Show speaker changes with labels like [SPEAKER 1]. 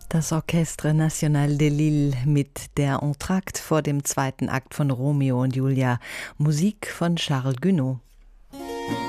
[SPEAKER 1] Das Orchestre National de Lille mit der Entr'acte vor dem zweiten Akt von Romeo und Julia, Musik von Charles Gounod.